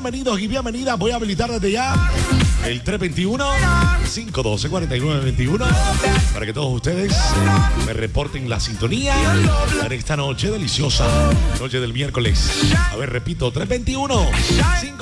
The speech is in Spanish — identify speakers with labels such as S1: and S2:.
S1: bienvenidos y bienvenidas. Voy a habilitar desde ya el 321-512-4921 para que todos ustedes me reporten la sintonía en esta noche deliciosa, noche del miércoles. A ver, repito, 321